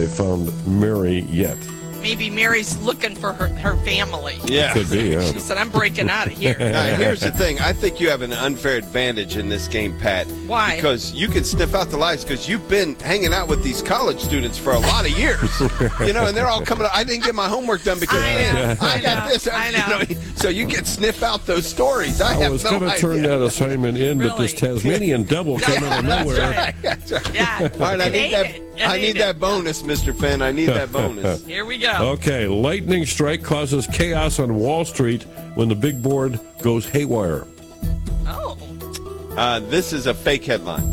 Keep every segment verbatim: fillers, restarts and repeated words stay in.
found Mary yet. Maybe Mary's looking for her, her family. Yeah. Could be, yeah. She said, I'm breaking out of here. Now, here's the thing. I think you have an unfair advantage in this game, Pat. Why? Because you can sniff out the lies because you've been hanging out with these college students for a lot of years. You know, and they're all coming up. I didn't get my homework done because I man, know, I I got know, this. I You know, so you can sniff out those stories. I, I have was no going to turn idea. that assignment in, but this Really? Tasmanian devil came out of nowhere. That's right. Yeah. All right, I It need ain't that. it. It I ain't need it. that bonus, Mister Finn. I need that bonus. Here we go. Okay, lightning strike causes chaos on Wall Street when the big board goes haywire. Oh, Uh, this is a fake headline.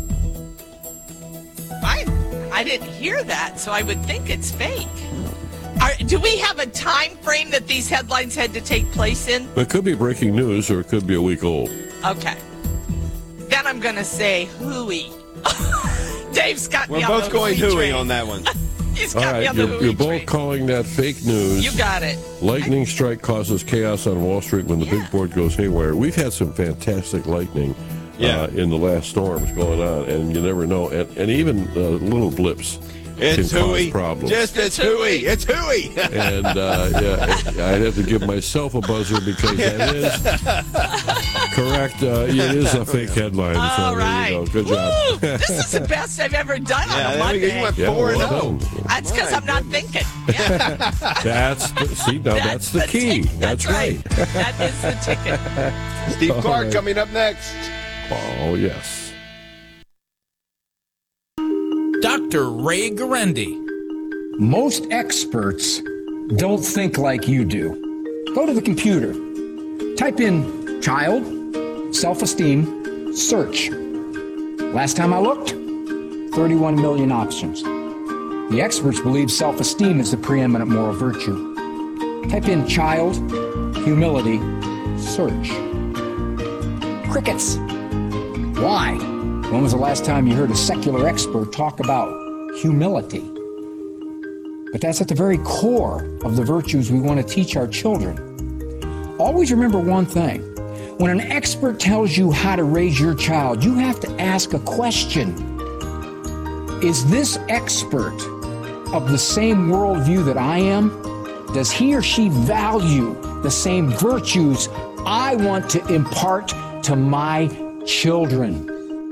I, I didn't hear that, so I would think it's fake. Are, do we have a time frame that these headlines had to take place in? It could be breaking news or it could be a week old. Okay. Then I'm going to say hooey. Dave's got We're me on both the going hooey hooey train. on that one. He's All got me right, on the you're, hooey you're both train. calling that fake news. You got it. Lightning strike causes chaos on Wall Street when the Yeah. big board goes haywire. We've had some fantastic lightning Yeah. uh, in the last storms going on, and you never know. And, and even uh, little blips It's can hooey. cause problems. Just it's It's hooey. hooey. It's hooey. and uh, yeah, I'd have to give myself a buzzer because that is correct. Uh, it is a fake headline. so All there right. you go. Good Woo! job. This is the best I've ever done Yeah, on a there we Monday. go. You went Yeah, four and well oh. done. That's because My I'm not goodness. thinking. Yeah, That's the, see now that's, the key. ticket. That's, right. That is the ticket. Steve All Clark right. coming up next. Oh yes. Doctor Ray Guarendi. Most experts don't think like you do. Go to the computer. Type in child, self-esteem, search. Last time I looked, thirty-one million options. The experts believe self-esteem is the preeminent moral virtue. Type in child, humility, search. Crickets. Why? When was the last time you heard a secular expert talk about humility? But that's at the very core of the virtues we want to teach our children. Always remember one thing. When an expert tells you how to raise your child, you have to ask a question. Is this expert of the same worldview that I am? Does he or she value the same virtues I want to impart to my children?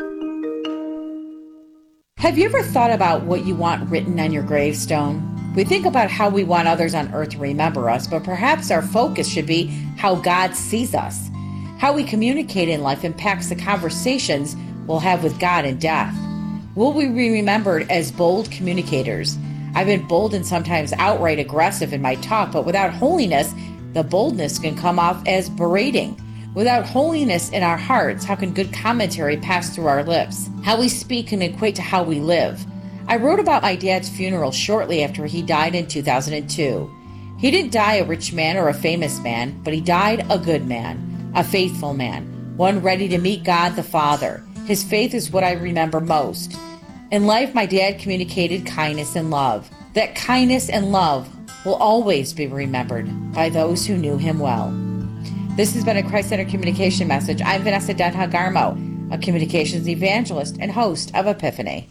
Have you ever thought about what you want written on your gravestone? We think about how we want others on earth to remember us, but perhaps our focus should be how God sees us. How we communicate in life impacts the conversations we'll have with God in death. Will we be remembered as bold communicators? I've been bold and sometimes outright aggressive in my talk, but without holiness, the boldness can come off as berating. Without holiness in our hearts, how can good commentary pass through our lips? How we speak can equate to how we live. I wrote about my dad's funeral shortly after he died in two thousand two. He didn't die a rich man or a famous man, but he died a good man, a faithful man, one ready to meet God the Father. His faith is what I remember most. In life, my dad communicated kindness and love. That kindness and love will always be remembered by those who knew him well. This has been a Christ-Centered Communication Message. I'm Vanessa Denha Garmo, a communications evangelist and host of Epiphany.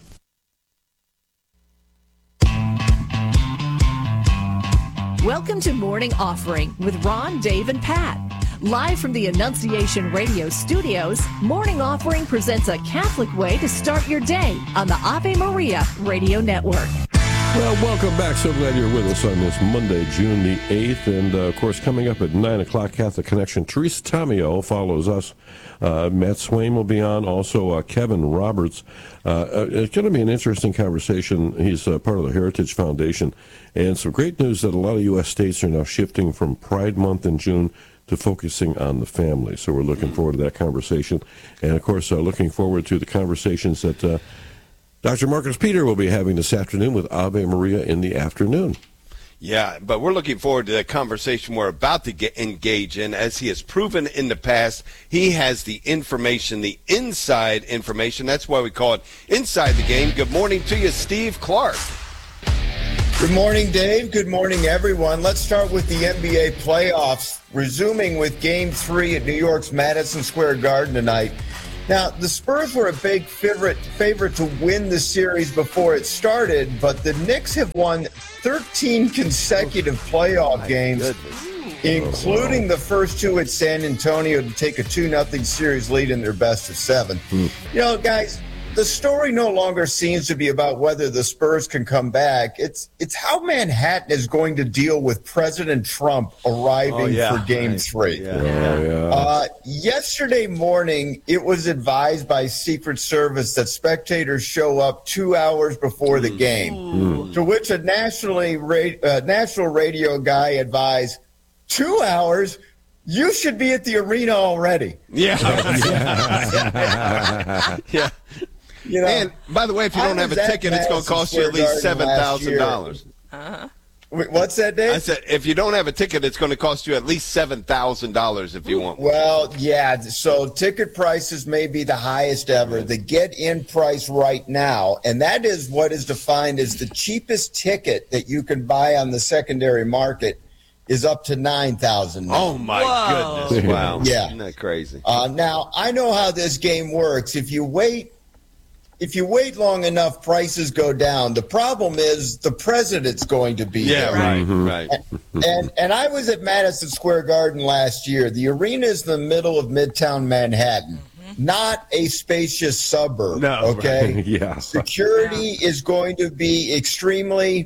Welcome to Morning Offering with Ron, Dave, and Pat. Live from the Annunciation Radio studios, Morning Offering presents a Catholic way to start your day on the Ave Maria Radio Network. Well, welcome back. So glad you're with us on this Monday, June the eighth. And, uh, of course, coming up at nine o'clock, Catholic Connection, Teresa Tamio follows us. Uh, Matt Swain will be on. Also, uh, Kevin Roberts. Uh, uh, it's going to be an interesting conversation. He's uh, part of the Heritage Foundation. And some great news that a lot of U S states are now shifting from Pride Month in June to focusing on the family. So we're looking forward to that conversation. And, of course, uh, looking forward to the conversations that uh, Doctor Marcus Peter will be having this afternoon with Ave Maria in the afternoon. Yeah, but we're looking forward to the conversation we're about to get engage in. As he has proven in the past, he has the information, the inside information. That's why we call it Inside the Game. Good morning to you, Steve Clark. Good morning, Dave. Good morning, everyone. Let's start with the N B A playoffs, resuming with Game three at New York's Madison Square Garden tonight. Now, the Spurs were a big favorite favorite to win the series before it started, but the Knicks have won thirteen consecutive playoff games, including the first two at San Antonio to take a two nothing series lead in their best of seven. Mm. You know, guys, the story no longer seems to be about whether the Spurs can come back. It's it's how Manhattan is going to deal with President Trump arriving oh, yeah. for Game right. Three. Yeah. Oh, yeah. Uh, yesterday morning, it was advised by Secret Service that spectators show up two hours before the game, mm. to which a nationally ra- uh, national radio guy advised, two hours? You should be at the arena already. Yeah. yeah. You know, and by the way, if you don't have a ticket, it's going to cost you at least seven thousand dollars. Uh-huh. What's that, Dave? I said, if you don't have a ticket, it's going to cost you at least seven thousand dollars if you want one. Well, yeah, so ticket prices may be the highest ever. The get-in price right now, and that is what is defined as the cheapest ticket that you can buy on the secondary market, is up to nine thousand dollars. Oh, my Whoa. goodness. Wow. Yeah. Isn't that crazy? Uh, now, I know how this game works. If you wait If you wait long enough, prices go down. The problem is the president's going to be yeah, there. right, mm-hmm. right. And, and and I was at Madison Square Garden last year. The arena is in the middle of Midtown Manhattan, mm-hmm. not a spacious suburb. No, okay. Right. Yeah. Security is going to be extremely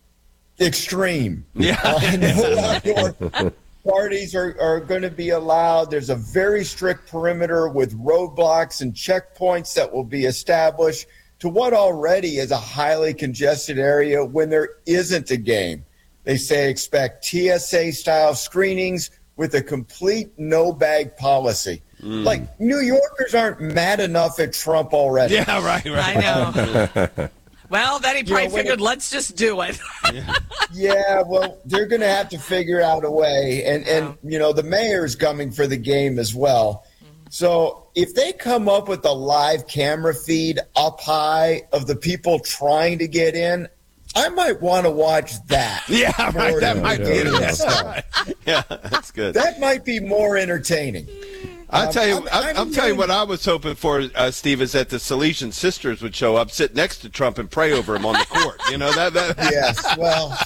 extreme. Yeah. Uh, no outdoor parties are, are going to be allowed. There's a very strict perimeter with roadblocks and checkpoints that will be established to what already is a highly congested area when there isn't a game. They say expect T S A-style screenings with a complete no-bag policy. Mm. Like, New Yorkers aren't mad enough at Trump already. Yeah, right, right. I know. Well, then he probably You know, figured, it, let's just do it. yeah. yeah, well, they're going to have to figure out a way. And, and you know, the mayor's coming for the game as well. Mm-hmm. So if they come up with a live camera feed up high of the people trying to get in, I might want to watch that. Yeah, right. That than might be getting it. stuff. Yeah, that's good. That might be more entertaining. I'll tell you, Um, I'll, I'm- I'll tell you what I was hoping for, uh, Steve, is that the Salesian sisters would show up, sit next to Trump, and pray over him on the court. You know that. that Yes, well,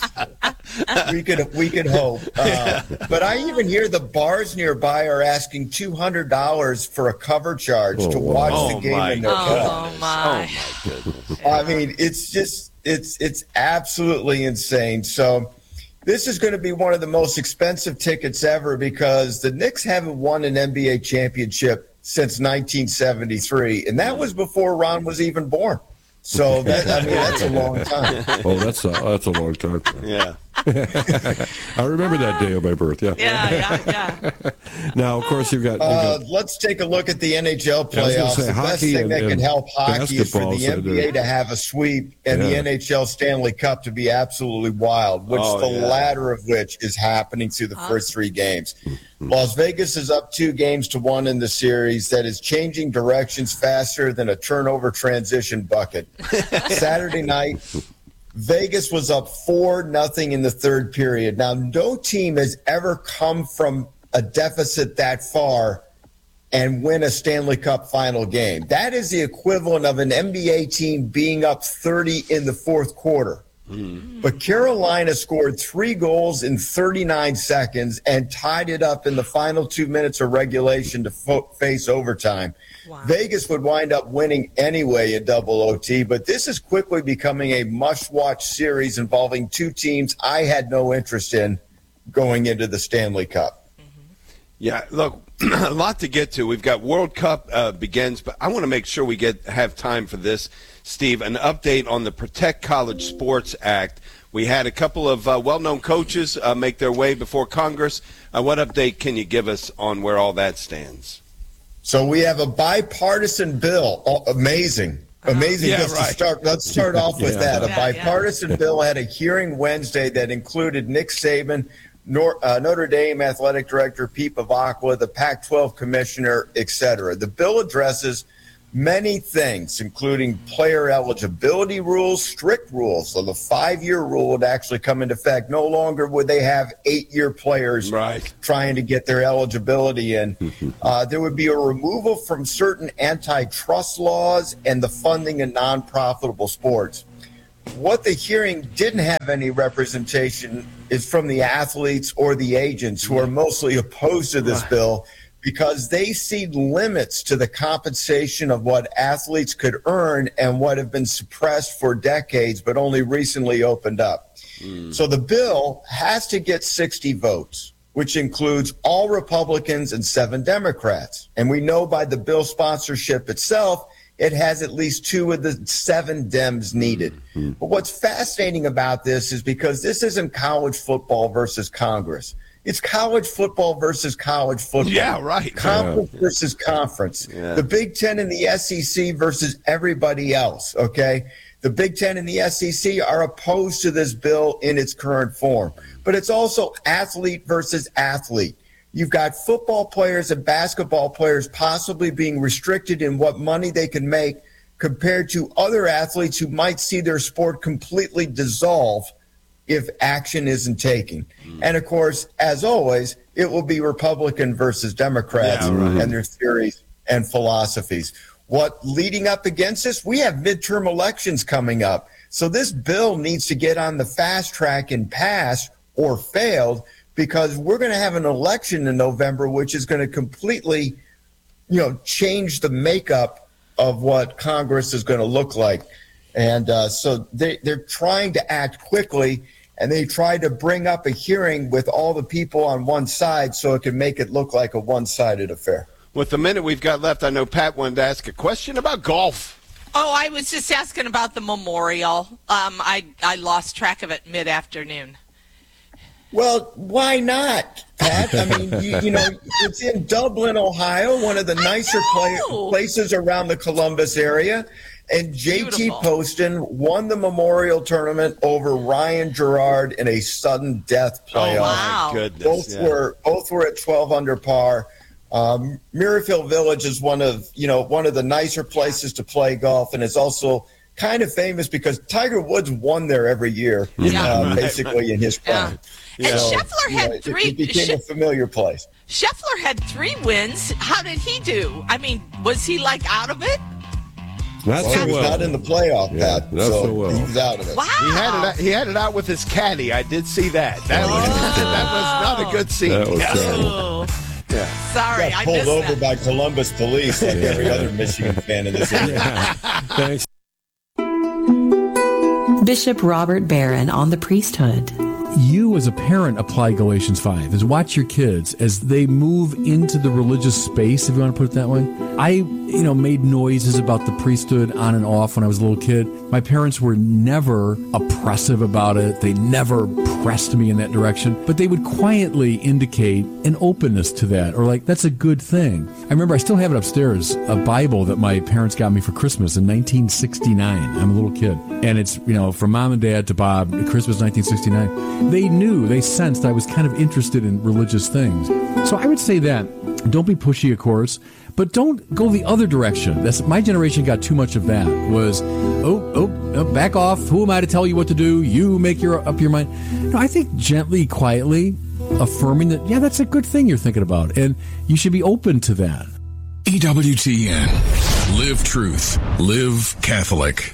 we could we could hope. Uh, but I even hear the bars nearby are asking two hundred dollars for a cover charge Oh, to watch wow. the game Oh, in their my car. Oh, my. Oh, my goodness. I mean, it's just it's it's absolutely insane. So this is going to be one of the most expensive tickets ever because the Knicks haven't won an N B A championship since nineteen seventy-three, and that was before Ron was even born. So that, I mean, that's a long time. Oh, that's a, that's a long time. Yeah. I remember that day of my birth, yeah. Yeah, yeah, yeah. Now, of course, you've got... You've Uh, got let's take a look at the N H L I was gonna playoffs. say, The best hockey thing and- that can and help hockey is for basketball, the so N B A they're- to have a sweep and the Yeah. N H L Stanley Cup to be absolutely wild, which Oh, the yeah. latter of which is happening through the first three games. Las Vegas is up two games to one in the series that is changing directions faster than a turnover transition bucket. Saturday night, Vegas was up four nothing in the third period. Now, no team has ever come from a deficit that far and win a Stanley Cup final game. That is the equivalent of an N B A team being up thirty in the fourth quarter. Mm. But Carolina scored three goals in thirty-nine seconds and tied it up in the final two minutes of regulation to fo- face overtime. Wow. Vegas would wind up winning anyway in double O T, but this is quickly becoming a must-watch series involving two teams I had no interest in going into the Stanley Cup. Yeah, look, a lot to get to. We've got World Cup uh, begins, but I want to make sure we get have time for this, Steve. An update on the Protect College Sports Act. We had a couple of uh, well-known coaches uh, make their way before Congress. Uh, what update can you give us on where all that stands? So we have a bipartisan bill. Oh, amazing. Amazing. Yeah, Just right. to start, let's start off with Yeah. that. A Yeah, bipartisan bill had a hearing Wednesday that included Nick Saban, Nor, uh, Notre Dame athletic director Pete Bavacqua, the Pac twelve commissioner, et cetera. The bill addresses many things, including player eligibility rules, strict rules. So the five-year rule would actually come into effect. No longer would they have eight-year players right. trying to get their eligibility in. uh, there would be a removal from certain antitrust laws and the funding of non-profitable sports. What the hearing didn't have any representation is from the athletes or the agents, who are mostly opposed to this right. bill, because they see limits to the compensation of what athletes could earn and what have been suppressed for decades but only recently opened up. Mm. So the bill has to get sixty votes, which includes all Republicans and seven Democrats. And we know by the bill sponsorship itself, it has at least two of the seven Dems needed. Mm. But what's fascinating about this is because this isn't college football versus Congress. It's college football versus college football. Yeah, right. Conference yeah. versus conference. Yeah. The Big Ten and the S E C versus everybody else, okay? The Big Ten and the S E C are opposed to this bill in its current form. But it's also athlete versus athlete. You've got football players and basketball players possibly being restricted in what money they can make compared to other athletes who might see their sport completely dissolve if action isn't taken. Mm. And, of course, as always, it will be Republican versus Democrats yeah, right. and their theories and philosophies. What leading up against this, we have midterm elections coming up. So this bill needs to get on the fast track and pass or failed, because we're going to have an election in November, which is going to completely, you know, change the makeup of what Congress is going to look like. And uh, so they, they're trying to act quickly, and they tried to bring up a hearing with all the people on one side so it can make it look like a one-sided affair. With the minute we've got left, I know Pat wanted to ask a question about golf. Oh, I was just asking about the memorial. Um, I, I lost track of it mid-afternoon. Well, why not, Pat? I mean, you, you know, it's in Dublin, Ohio, one of the nicer play, places around the Columbus area. And J T Beautiful. Poston won the Memorial Tournament over Ryan Gerard in a sudden death playoff. Oh, wow. My goodness. Both yeah. were both were at twelve under par. Um, Muirfield Village is one of you know one of the nicer places to play golf, and it's also kind of famous because Tiger Woods won there every year, Yeah. uh, Right, basically right. in his prime. Yeah. And So, Scheffler you had know, it- three. It became Sch- a familiar place. Scheffler had three wins. How did he do? I mean, was he like out of it? Not Well, so he was well. not in the playoff, Yeah, Pat. not so so well. he was out of it. Wow. He had it. Out, he had it out with his caddy. I did see that. That was that was not a good scene. That was Yeah. terrible. Oh, Yeah. sorry, Got I pulled missed over that. by Columbus police like every other Michigan fan in this area. Thanks. Bishop Robert Barron on the priesthood. You as a parent apply Galatians five, is watch your kids as they move into the religious space, if you want to put it that way. I, you know, made noises about the priesthood on and off when I was a little kid. My parents were never oppressive about it. They never pressed me in that direction, but they would quietly indicate an openness to that, or like, that's a good thing. I remember I still have it upstairs, a Bible that my parents got me for Christmas in nineteen sixty-nine. I'm a little kid. And it's, you know, from mom and dad to Bob, Christmas nineteen sixty-nine. They knew, they sensed I was kind of interested in religious things. So I would say that, don't be pushy, of course, but don't go the other direction. That's, my generation got too much of that, was, oh, oh, oh, back off. Who am I to tell you what to do? You make your up your mind. No, I think gently, quietly affirming that, yeah, that's a good thing you're thinking about, and you should be open to that. E W T N. Live truth. Live Catholic.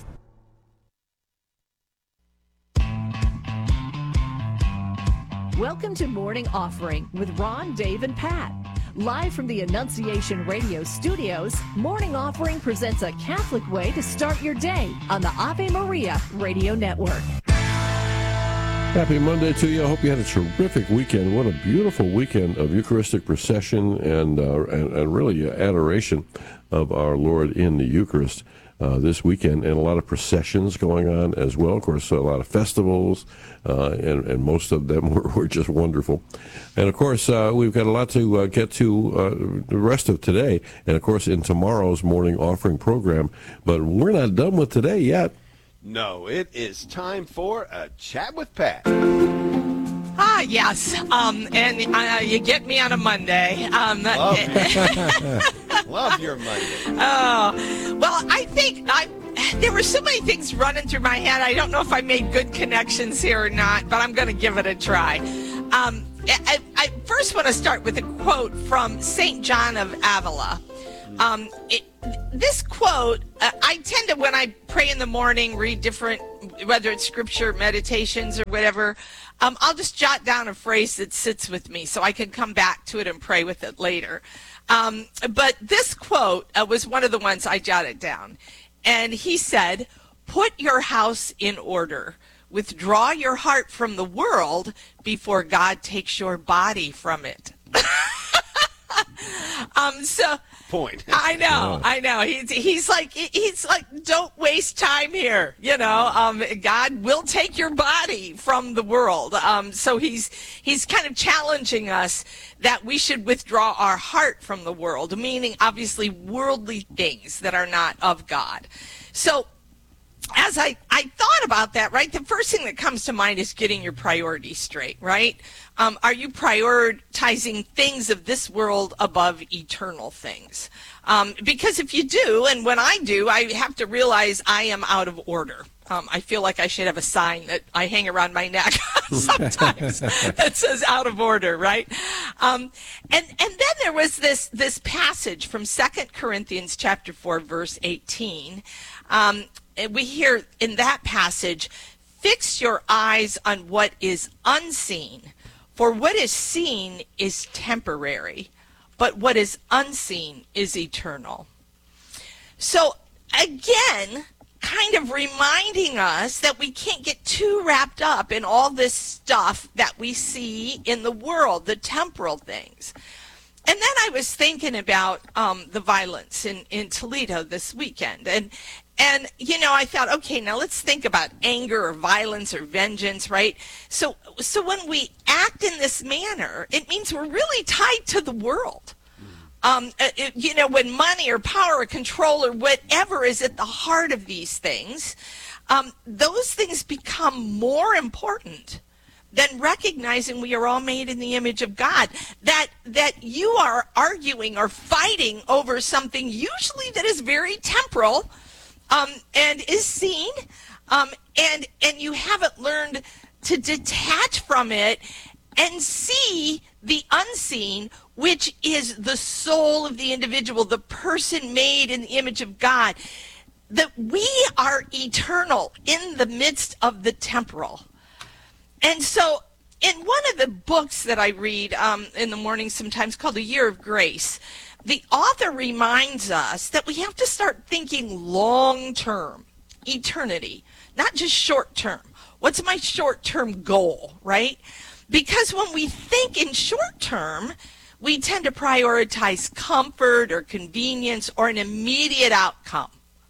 Welcome to Morning Offering with Ron, Dave, and Pat. Live from the Annunciation Radio studios, Morning Offering presents a Catholic way to start your day on the Ave Maria Radio Network. Happy Monday to you. I hope you had a terrific weekend. What a beautiful weekend of Eucharistic procession and uh, and, and really adoration of our Lord in the Eucharist uh, this weekend, and a lot of processions going on as well. Of course, a lot of festivals, uh, and, and most of them were, were just wonderful. And of course, uh, we've got a lot to uh, get to uh, the rest of today, and of course in tomorrow's morning offering program. But we're not done with today yet. No, it is time for a chat with Pat. Ah, yes. Um, and uh, you get me on a Monday. Um, Love, Love your Monday. Oh, Well, I think I there were so many things running through my head. I don't know if I made good connections here or not, but I'm going to give it a try. Um, I, I first want to start with a quote from Saint John of Avila. Um, it, this quote, uh, I tend to, when I pray in the morning, read different, whether it's scripture, meditations, or whatever, um, I'll just jot down a phrase that sits with me so I can come back to it and pray with it later. Um, but this quote uh, was one of the ones I jotted down. And he said, "Put your house in order. Withdraw your heart from the world before God takes your body from it." um, so point. I know, I know. He's he's like he's like, don't waste time here. You know, um, God will take your body from the world. Um, so he's he's kind of challenging us that we should withdraw our heart from the world, meaning obviously worldly things that are not of God. So as I, I thought about that, right, the first thing that comes to mind is getting your priorities straight, right? Um, are you prioritizing things of this world above eternal things? Um, because if you do, and when I do, I have to realize I am out of order. Um, I feel like I should have a sign that I hang around my neck sometimes that says out of order, right? Um, and and then there was this this passage from Second Corinthians chapter four, verse eighteen. Um, and we hear in that passage, "Fix your eyes on what is unseen, for what is seen is temporary, but what is unseen is eternal." So again, kind of reminding us that we can't get too wrapped up in all this stuff that we see in the world, the temporal things. And then I was thinking about um, the violence in, in Toledo this weekend. And, and, you know, I thought, okay, now let's think about anger or violence or vengeance, right? So, so when we act in this manner, it means we're really tied to the world. Um, it, you know, when money or power or control or whatever is at the heart of these things, um, those things become more important than recognizing we are all made in the image of God. That that you are arguing or fighting over something usually that is very temporal um, and is seen, um, and and you haven't learned to detach from it and see the unseen, which is the soul of the individual, the person made in the image of God, that we are eternal in the midst of the temporal. And so in one of the books that I read um, in the morning sometimes called A Year of Grace, the author reminds us that we have to start thinking long-term, eternity, not just short-term. What's my short-term goal, right? Because when we think in short term, we tend to prioritize comfort or convenience or an immediate outcome.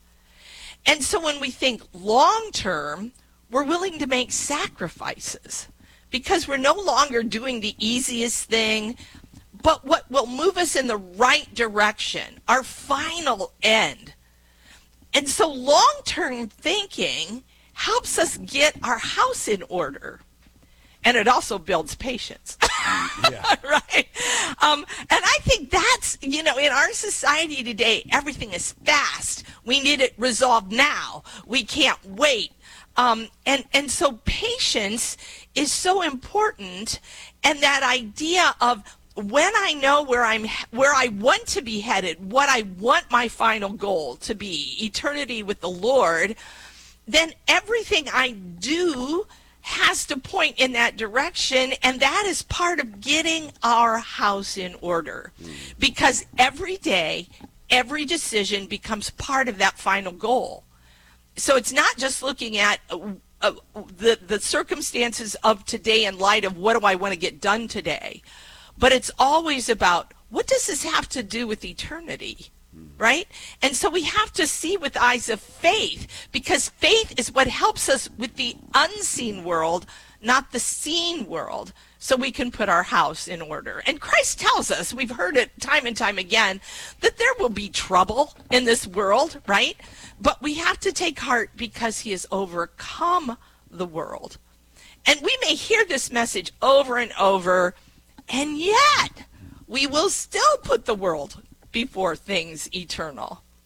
And so when we think long term, we're willing to make sacrifices because we're no longer doing the easiest thing, but what will move us in the right direction, our final end. And so long-term thinking helps us get our house in order. And it also builds patience, yeah. Right? Um, and I think that's, you know, in our society today, everything is fast. We need it resolved now. We can't wait. Um, and, and so patience is so important. And that idea of when I know where I'm, where I want to be headed, what I want my final goal to be, eternity with the Lord, then everything I do has to point in that direction, and that is part of getting our house in order. Because every day, every decision becomes part of that final goal. So it's not just looking at uh, uh, the, the circumstances of today in light of what do I want to get done today, but it's always about what does this have to do with eternity? Right? And so we have to see with eyes of faith, because faith is what helps us with the unseen world, not the seen world, so we can put our house in order. And Christ tells us, we've heard it time and time again, that there will be trouble in this world, right? But we have to take heart because he has overcome the world. And we may hear this message over and over, and yet we will still put the world before things eternal.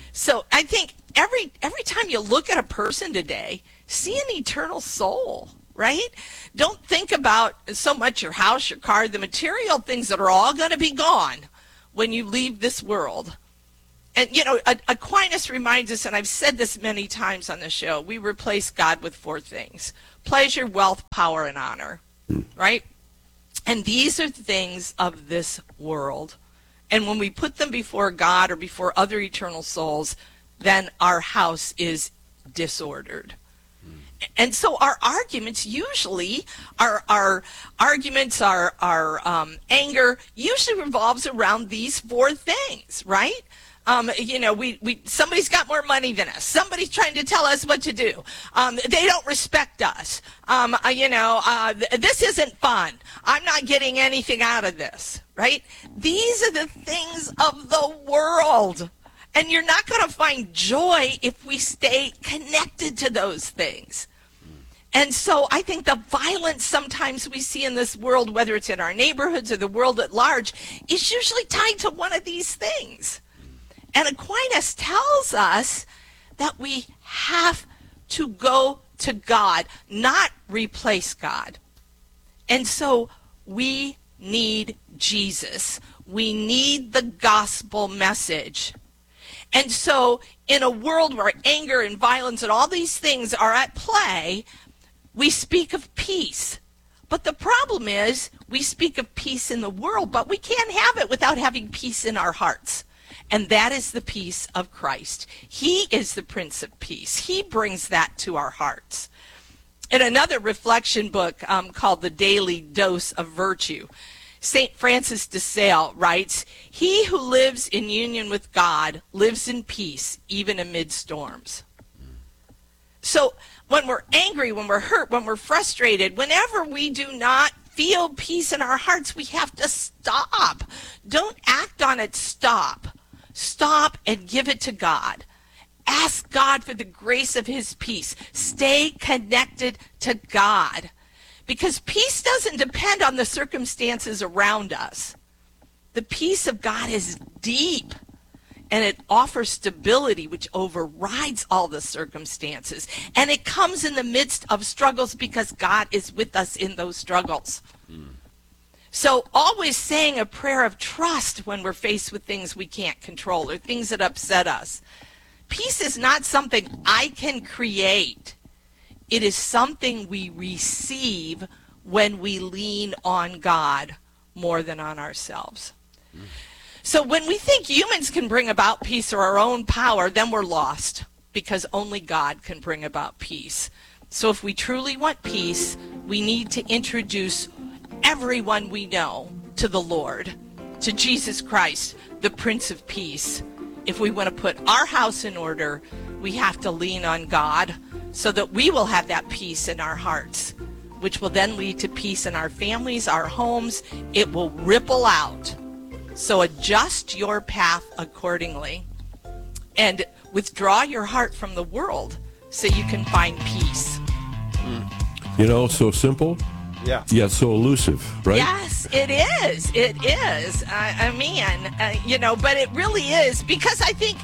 So I think every every time you look at a person today, see an eternal soul, right? Don't think about so much your house, your car, the material things that are all going to be gone when you leave this world. And, you know, Aquinas reminds us, and I've said this many times on the show, we replace God with four things: pleasure, wealth, power, and honor, right? And these are things of this world. And when we put them before God or before other eternal souls, then our house is disordered. And so our arguments usually, our our arguments, our, our um, anger usually revolves around these four things, right? Um, you know, we, we somebody's got more money than us. Somebody's trying to tell us what to do. Um, they don't respect us. Um, uh, you know, uh, th- this isn't fun. I'm not getting anything out of this, right? These are the things of the world. And you're not going to find joy if we stay connected to those things. And so I think the violence sometimes we see in this world, whether it's in our neighborhoods or the world at large, is usually tied to one of these things. And Aquinas tells us that we have to go to God, not replace God. And so we need Jesus. We need the gospel message. And so in a world where anger and violence and all these things are at play, we speak of peace. But the problem is we speak of peace in the world, but we can't have it without having peace in our hearts. And that is the peace of Christ. He is the Prince of Peace. He brings that to our hearts. In another reflection book um, called The Daily Dose of Virtue, Saint Francis de Sales writes, "He who lives in union with God lives in peace, even amid storms." So when we're angry, when we're hurt, when we're frustrated, whenever we do not feel peace in our hearts, we have to stop. Don't act on it. Stop. Stop and give it to God. Ask God for the grace of his peace. Stay connected to God. Because peace doesn't depend on the circumstances around us. The peace of God is deep, and it offers stability which overrides all the circumstances. And it comes in the midst of struggles because God is with us in those struggles. Mm. So always saying a prayer of trust when we're faced with things we can't control or things that upset us. Peace is not something I can create. It is something we receive when we lean on God more than on ourselves. Mm. So when we think humans can bring about peace or our own power, then we're lost, because only God can bring about peace. So if we truly want peace, we need to introduce everyone we know to the Lord, to Jesus Christ, the Prince of Peace. If we want to put our house in order, we have to lean on God so that we will have that peace in our hearts, which will then lead to peace in our families, our homes. It will ripple out. So adjust your path accordingly and withdraw your heart from the world so you can find peace. You know, so simple. Yeah. Yet so elusive, right? Yes, it is. It is. I, I mean, uh, you know, but it really is, because I think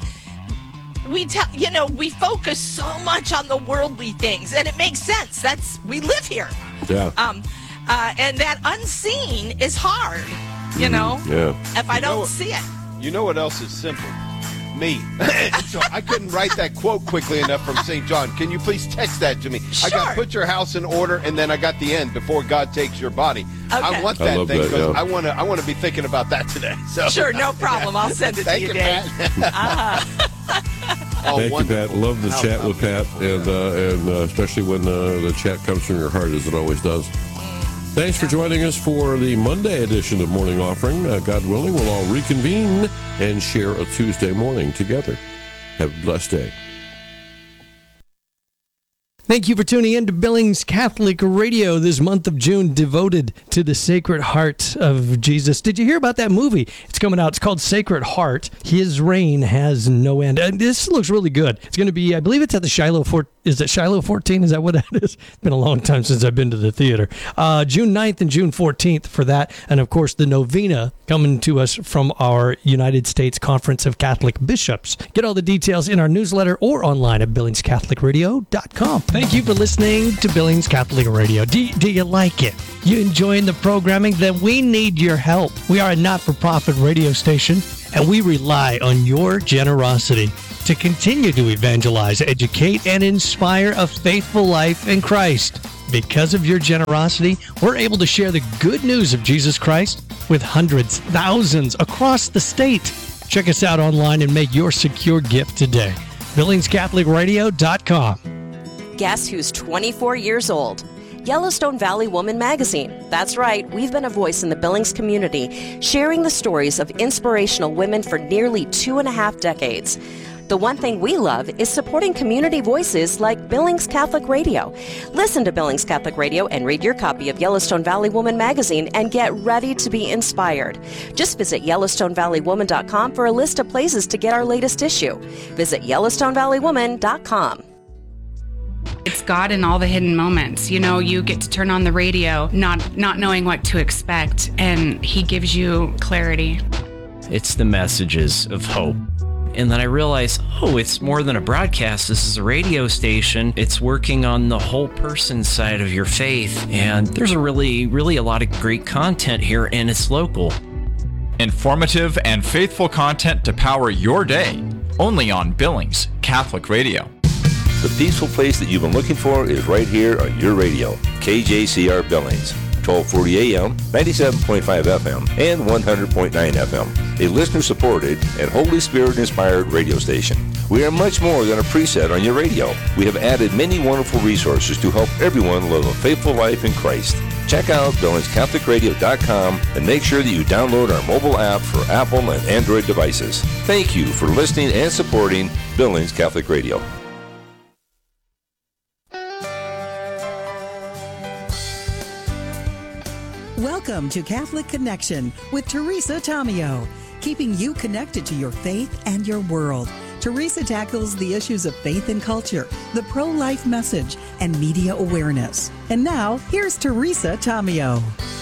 we tell, you know, we focus so much on the worldly things, and it makes sense. That's, we live here. Yeah. Um, uh, and that unseen is hard, you know, yeah. if I You know don't what- see it. You know what else is simple? Me. So I couldn't write that quote quickly enough from Saint John. Can you please text that to me? Sure. I got put your house in order, and then I got the end, before God takes your body. Okay. I want I that love thing that, because yeah. I want to. I want to be thinking about that today. So Sure, no problem. I'll send it to Thank you, you, Dave. Pat. Oh, Thank wonderful. you, Pat. Love the How chat about with Pat, and uh, and uh, especially when uh, the chat comes from your heart, as it always does. Thanks for joining us for the Monday edition of Morning Offering. Uh, God willing, we'll all reconvene and share a Tuesday morning together. Have a blessed day. Thank you for tuning in to Billings Catholic Radio this month of June, devoted to the Sacred Heart of Jesus. Did you hear about that movie? It's coming out. It's called Sacred Heart. His reign has no end. And this looks really good. It's going to be, I believe it's at the Shiloh Fort Is it Shiloh fourteen? Is that what that is? It's been a long time since I've been to the theater. Uh, June ninth and June fourteenth for that. And, of course, the novena coming to us from our United States Conference of Catholic Bishops. Get all the details in our newsletter or online at billings catholic radio dot com. Thank you for listening to Billings Catholic Radio. Do, do you like it? You enjoying the programming? Then we need your help. We are a not-for-profit radio station, and we rely on your generosity to continue to evangelize, educate, and inspire a faithful life in Christ. Because of your generosity, we're able to share the good news of Jesus Christ with hundreds, thousands across the state. Check us out online and make your secure gift today. billings catholic radio dot com. Guess who's twenty-four years old? Yellowstone Valley Woman Magazine. That's right, we've been a voice in the Billings community, sharing the stories of inspirational women for nearly two and a half decades. The one thing we love is supporting community voices like Billings Catholic Radio. Listen to Billings Catholic Radio and read your copy of Yellowstone Valley Woman Magazine and get ready to be inspired. Just visit yellowstone valley woman dot com for a list of places to get our latest issue. Visit yellowstone valley woman dot com. It's God in all the hidden moments. You know, you get to turn on the radio not not knowing what to expect, and he gives you clarity. It's the messages of hope. And then I realized, oh, it's more than a broadcast. This is a radio station. It's working on the whole person side of your faith. And there's a really, really a lot of great content here, and it's local. Informative and faithful content to power your day. Only on Billings Catholic Radio. The peaceful place that you've been looking for is right here on your radio. K J C R Billings. twelve forty A M, ninety-seven point five F M, and one hundred point nine F M, a listener-supported and Holy Spirit-inspired radio station. We are much more than a preset on your radio. We have added many wonderful resources to help everyone live a faithful life in Christ. Check out billings catholic radio dot com and make sure that you download our mobile app for Apple and Android devices. Thank you for listening and supporting Billings Catholic Radio. Welcome to Catholic Connection with Teresa Tomeo, keeping you connected to your faith and your world. Teresa tackles the issues of faith and culture, the pro-life message, and media awareness. And now, here's Teresa Tomeo.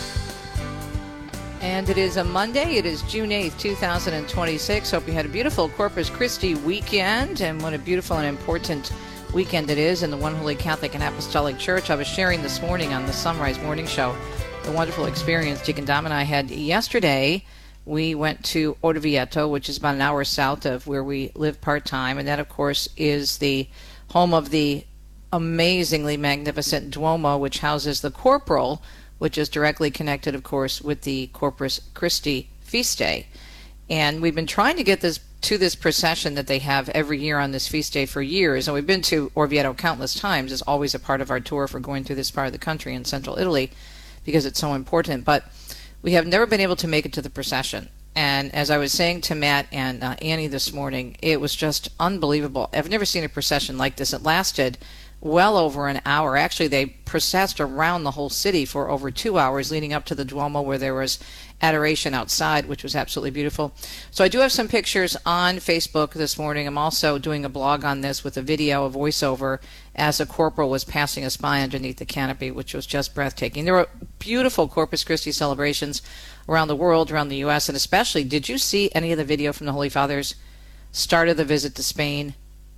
And it is a Monday. It is June eighth, two thousand twenty-six. Hope you had a beautiful Corpus Christi weekend, and what a beautiful and important weekend it is in the One Holy Catholic and Apostolic Church. I was sharing this morning on the Sunrise Morning Show the wonderful experience Deacon Dom and I had yesterday. We went to Orvieto, which is about an hour south of where we live part-time, and that, of course, is the home of the amazingly magnificent Duomo, which houses the Corporal, which is directly connected, of course, with the Corpus Christi feast day. And we've been trying to get this to this procession that they have every year on this feast day for years, and we've been to Orvieto countless times. It's always a part of our tour for going through this part of the country in central Italy, because it's so important, but we have never been able to make it to the procession. And as I was saying to Matt and uh, Annie this morning, it was just unbelievable. I've never seen a procession like this. It lasted well over an hour. Actually, they processed around the whole city for over two hours leading up to the Duomo, where there was adoration outside, which was absolutely beautiful. So I do have some pictures on Facebook this morning. I'm also doing a blog on this with a video, a voiceover, as a corporal was passing us by underneath the canopy, which was just breathtaking. There were beautiful Corpus Christi celebrations around the world, around the U S, and especially, did you see any of the video from the Holy Father's start of the visit to Spain?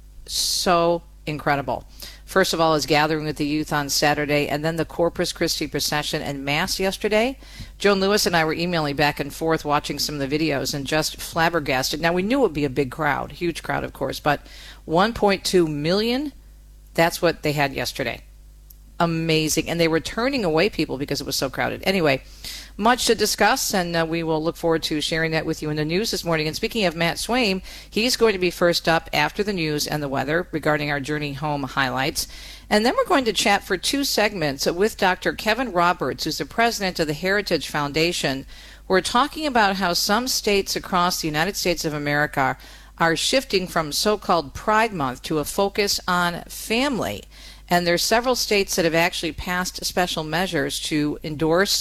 So incredible. First of all, his gathering with the youth on Saturday, and then the Corpus Christi procession and Mass yesterday. Joan Lewis and I were emailing back and forth, watching some of the videos, and just flabbergasted. Now, we knew it would be a big crowd, huge crowd, of course, but one point two million, that's what they had yesterday. Amazing. And they were turning away people because it was so crowded. Anyway, much to discuss, and uh, we will look forward to sharing that with you in the news this morning. And speaking of Matt Swaim, he's going to be first up after the news and the weather regarding our Journey Home highlights. And then we're going to chat for two segments with Doctor Kevin Roberts, who's the president of the Heritage Foundation. We're talking about how some states across the United States of America are shifting from so-called Pride Month to a focus on family. And there's several states that have actually passed special measures to endorse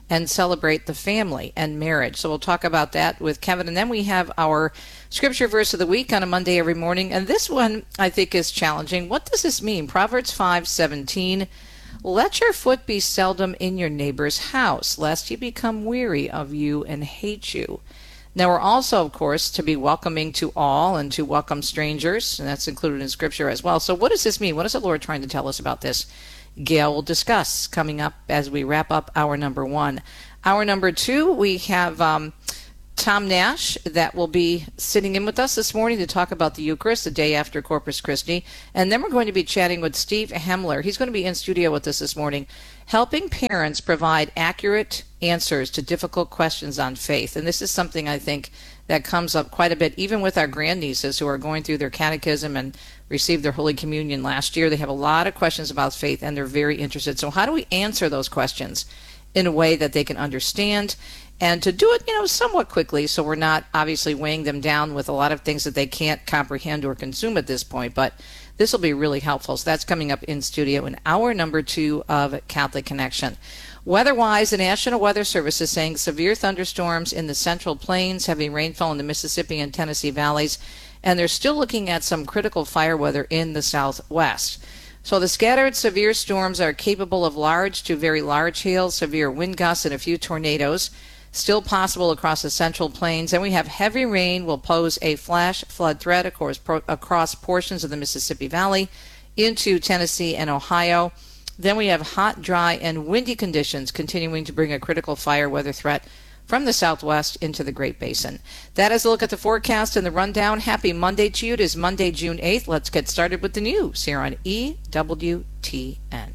and celebrate the family and marriage. So we'll talk about that with Kevin. And then we have our scripture verse of the week on a Monday every morning. And this one I think is challenging. What does this mean? Proverbs five seventeen. Let your foot be seldom in your neighbor's house, lest he become weary of you and hate you. Now, we're also, of course, to be welcoming to all and to welcome strangers, and that's included in Scripture as well. So what does this mean? What is the Lord trying to tell us about this? Gail will discuss coming up as we wrap up hour number one. Hour number two, we have um, Tom Nash that will be sitting in with us this morning to talk about the Eucharist the day after Corpus Christi. And then we're going to be chatting with Steve Hemler. He's going to be in studio with us this morning, helping parents provide accurate answers to difficult questions on faith. And this is something I think that comes up quite a bit, even with our grandnieces who are going through their catechism and received their Holy Communion last year. They have a lot of questions about faith, and they're very interested. So how do we answer those questions in a way that they can understand, and to do it, you know, somewhat quickly, so we're not obviously weighing them down with a lot of things that they can't comprehend or consume at this point. But this will be really helpful. So that's coming up in studio in hour number two of Catholic Connection. Weather-wise, the National Weather Service is saying severe thunderstorms in the Central Plains, heavy rainfall in the Mississippi and Tennessee valleys, and they're still looking at some critical fire weather in the Southwest. So the scattered severe storms are capable of large to very large hail, severe wind gusts, and a few tornadoes. Still possible across the Central Plains. And we have heavy rain will pose a flash flood threat, of course, pro- across portions of the Mississippi Valley into Tennessee and Ohio. Then we have hot, dry, and windy conditions continuing to bring a critical fire weather threat from the southwest into the Great Basin. That is a look at the forecast and the rundown. Happy Monday to you. It is Monday, June eighth. Let's get started with the news here on E W T N.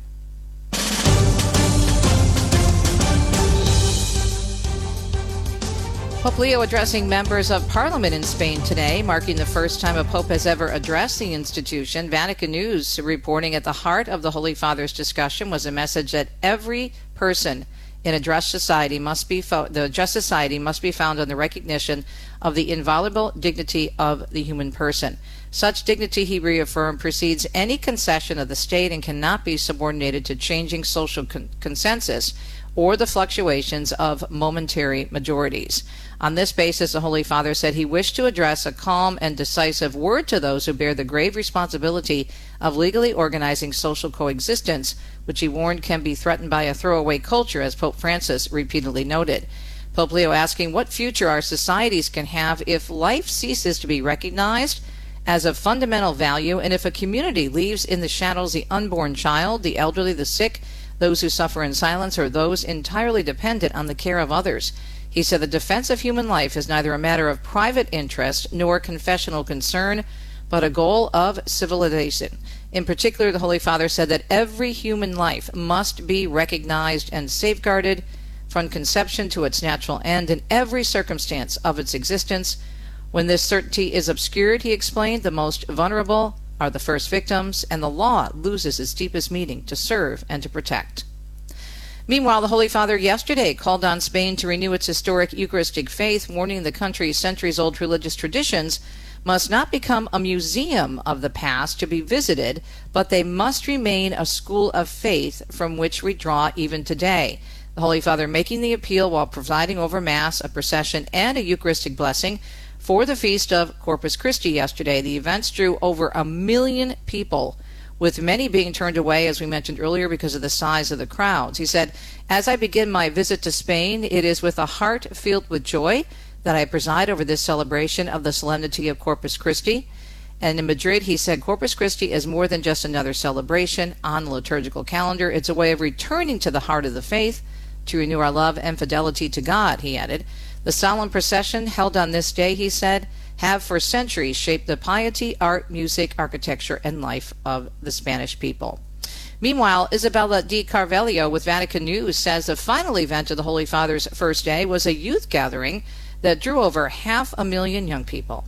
Pope Leo addressing members of Parliament in Spain today, marking the first time a pope has ever addressed the institution. Vatican News reporting at the heart of the Holy Father's discussion was a message that every person in a just society must be fo- the just society must be found on the recognition of the inviolable dignity of the human person. Such dignity, he reaffirmed, precedes any concession of the state and cannot be subordinated to changing social con- consensus or the fluctuations of momentary majorities. On this basis, the Holy Father said he wished to address a calm and decisive word to those who bear the grave responsibility of legally organizing social coexistence, which he warned can be threatened by a throwaway culture, as Pope Francis repeatedly noted. Pope Leo asking what future our societies can have if life ceases to be recognized as a fundamental value, and if a community leaves in the shadows the unborn child, the elderly, the sick, those who suffer in silence, or those entirely dependent on the care of others. He said the defense of human life is neither a matter of private interest nor confessional concern, but a goal of civilization. In particular, the Holy Father said that every human life must be recognized and safeguarded from conception to its natural end in every circumstance of its existence. When this certainty is obscured, he explained, the most vulnerable are the first victims, and the law loses its deepest meaning to serve and to protect. Meanwhile, the Holy Father yesterday called on Spain to renew its historic Eucharistic faith, warning the country's centuries-old religious traditions must not become a museum of the past to be visited, but they must remain a school of faith from which we draw even today. The Holy Father making the appeal while presiding over Mass, a procession, and a Eucharistic blessing for the feast of Corpus Christi yesterday. The events drew over a million people, with many being turned away, as we mentioned earlier, because of the size of the crowds. He said, as I begin my visit to Spain, it is with a heart filled with joy that I preside over this celebration of the solemnity of Corpus Christi. And in Madrid, he said, Corpus Christi is more than just another celebration on the liturgical calendar. It's a way of returning to the heart of the faith, to renew our love and fidelity to God, he added. The solemn procession held on this day, he said, have for centuries shaped the piety, art, music, architecture, and life of the Spanish people. Meanwhile, Isabella Di Carvalho with Vatican News says the final event of the Holy Father's first day was a youth gathering that drew over half a million young people.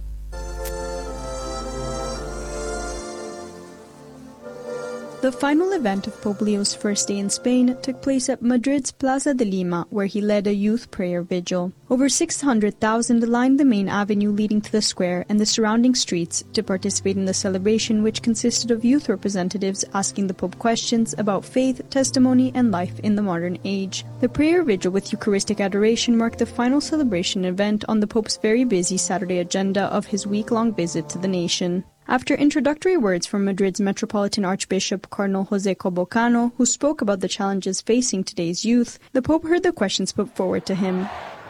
The final event of Pope Leo's first day in Spain took place at Madrid's Plaza de Lima, where he led a youth prayer vigil. Over six hundred thousand lined the main avenue leading to the square and the surrounding streets to participate in the celebration, which consisted of youth representatives asking the Pope questions about faith, testimony, and life in the modern age. The prayer vigil with Eucharistic adoration marked the final celebration event on the Pope's very busy Saturday agenda of his week-long visit to the nation. After introductory words from Madrid's Metropolitan Archbishop Cardinal José Cobo Cano, who spoke about the challenges facing today's youth, the Pope heard the questions put forward to him.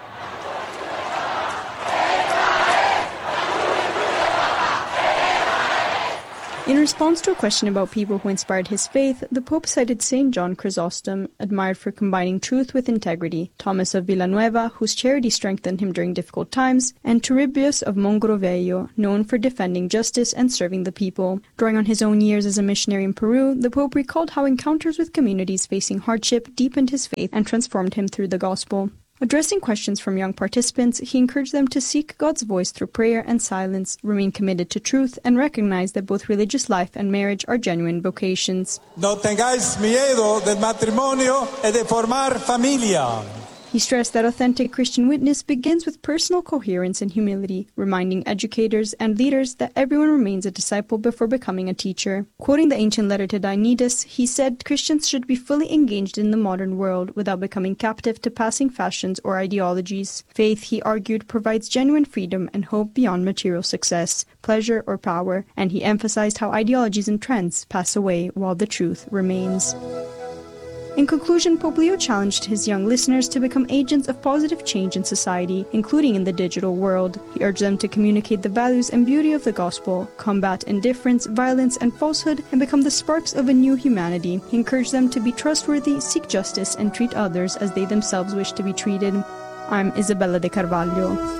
In response to a question about people who inspired his faith, the Pope cited Saint John Chrysostom, admired for combining truth with integrity, Thomas of Villanueva, whose charity strengthened him during difficult times, and Turribius of Mogrovejo, known for defending justice and serving the people. Drawing on his own years as a missionary in Peru, the Pope recalled how encounters with communities facing hardship deepened his faith and transformed him through the gospel. Addressing questions from young participants, he encouraged them to seek God's voice through prayer and silence, remain committed to truth, and recognize that both religious life and marriage are genuine vocations. No tengáis miedo del matrimonio y de formar familia. He stressed that authentic Christian witness begins with personal coherence and humility, reminding educators and leaders that everyone remains a disciple before becoming a teacher. Quoting the ancient letter to Dionysius, he said Christians should be fully engaged in the modern world without becoming captive to passing fashions or ideologies. Faith, he argued, provides genuine freedom and hope beyond material success, pleasure, or power, and he emphasized how ideologies and trends pass away while the truth remains. In conclusion, Pope Leo challenged his young listeners to become agents of positive change in society, including in the digital world. He urged them to communicate the values and beauty of the gospel, combat indifference, violence, and falsehood, and become the sparks of a new humanity. He encouraged them to be trustworthy, seek justice, and treat others as they themselves wish to be treated. I'm Isabella de Carvalho.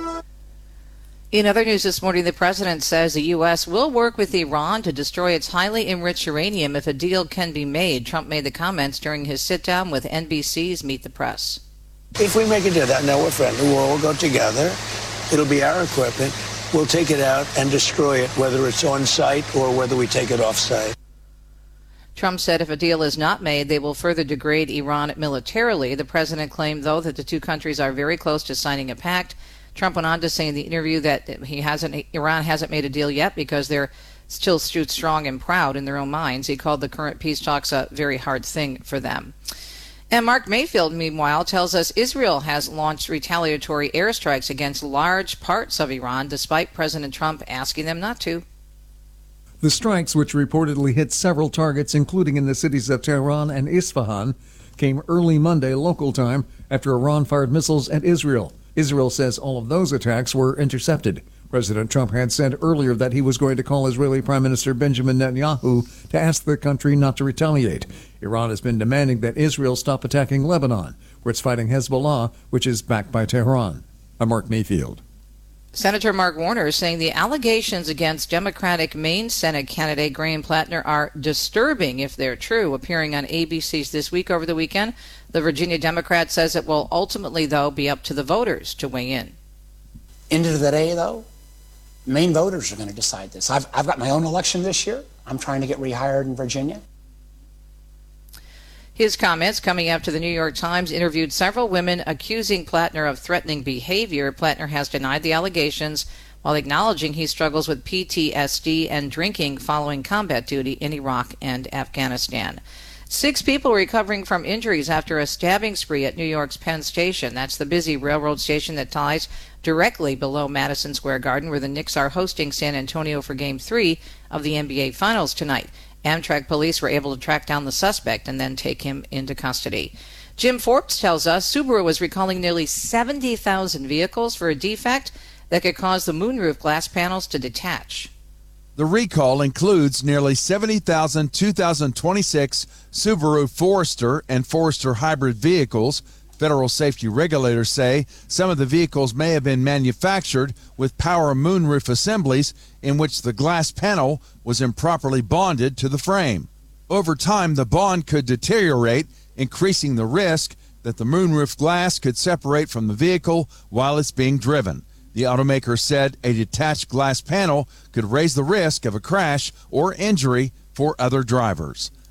In other news this morning, the president says the U S will work with Iran to destroy its highly enriched uranium if a deal can be made. Trump made the comments during his sit-down with N B C's Meet the Press. If we make a deal, now we're friendly, we'll all go together. It'll be our equipment. We'll take it out and destroy it, whether it's on site or whether we take it off site. Trump said if a deal is not made, they will further degrade Iran militarily. The president claimed, though, that the two countries are very close to signing a pact. Trump went on to say in the interview that he hasn't, Iran hasn't made a deal yet because they're still stood strong and proud in their own minds. He called the current peace talks a very hard thing for them. And Mark Mayfield, meanwhile, tells us Israel has launched retaliatory airstrikes against large parts of Iran, despite President Trump asking them not to. The strikes, which reportedly hit several targets, including in the cities of Tehran and Isfahan, came early Monday local time after Iran fired missiles at Israel. Israel says all of those attacks were intercepted. President Trump had said earlier that he was going to call Israeli Prime Minister Benjamin Netanyahu to ask the country not to retaliate. Iran has been demanding that Israel stop attacking Lebanon, where it's fighting Hezbollah, which is backed by Tehran. I'm Mark Mayfield. Senator Mark Warner is saying the allegations against Democratic Maine Senate candidate Graham Plattner are disturbing if they're true. Appearing on A B C's This Week over the weekend, the Virginia Democrat says it will ultimately, though, be up to the voters to weigh in. End of the day, though, Maine voters are going to decide this. I've, I've got my own election this year. I'm trying to get rehired in Virginia. His comments coming after the New York Times interviewed several women accusing Plattner of threatening behavior. Plattner has denied the allegations while acknowledging he struggles with P T S D and drinking following combat duty in Iraq and Afghanistan. Six people recovering from injuries after a stabbing spree at New York's Penn Station. That's the busy railroad station that lies directly below Madison Square Garden, where the Knicks are hosting San Antonio for Game three of the N B A Finals tonight. Amtrak police were able to track down the suspect and then take him into custody. Jim Forbes tells us Subaru was recalling nearly seventy thousand vehicles for a defect that could cause the moonroof glass panels to detach. The recall includes nearly seventy thousand two thousand twenty-six Subaru Forester and Forester hybrid vehicles. Federal safety regulators say some of the vehicles may have been manufactured with power moonroof assemblies in which the glass panel was improperly bonded to the frame. Over time, the bond could deteriorate, increasing the risk that the moonroof glass could separate from the vehicle while it's being driven. The automaker said a detached glass panel could raise the risk of a crash or injury for other drivers.